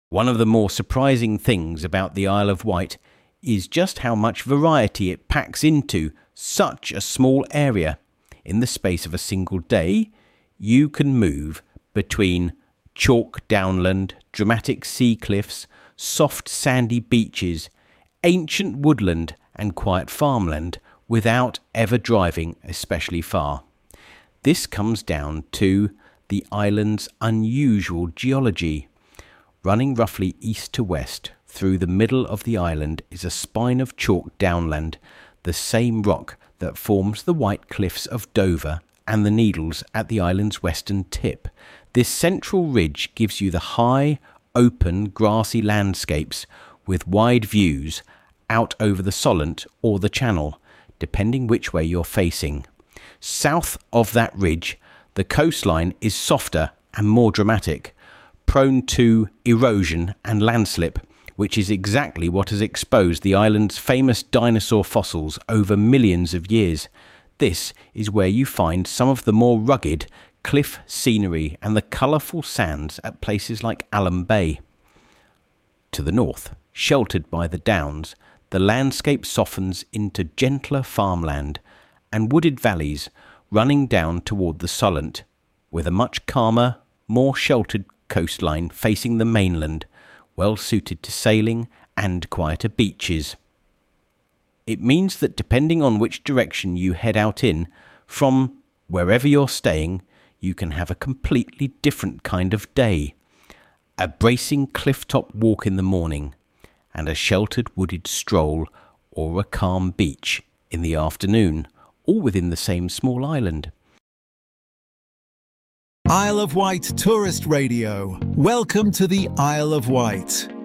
One of the more surprising things about the Isle of Wight is just how much variety it packs into such a small area. In the space of a single day, you can move between chalk downland, dramatic sea cliffs, soft sandy beaches, ancient woodland and quiet farmland without ever driving especially far. This comes down to the island's unusual geology. Running roughly east to west through the middle of the island is a spine of chalk downland, the same rock that forms the White Cliffs of Dover and the Needles at the island's western tip. This central ridge gives you the high, open, grassy landscapes with wide views out over the Solent or the Channel, depending which way you're facing. South of that ridge, the coastline is softer and more dramatic, prone to erosion and landslip, which is exactly what has exposed the island's famous dinosaur fossils over millions of years. This is where you find some of the more rugged cliff scenery and the colourful sands at places like Alum Bay. To the north, sheltered by the downs, the landscape softens into gentler farmland and wooded valleys running down toward the Solent, with a much calmer, more sheltered coastline facing the mainland, well suited to sailing and quieter beaches. It means that depending on which direction you head out in, from wherever you're staying, you can have a completely different kind of day. A bracing cliff-top walk in the morning, and a sheltered wooded stroll or a calm beach in the afternoon, all within the same small island. Isle of Wight Tourist Radio. Welcome to the Isle of Wight.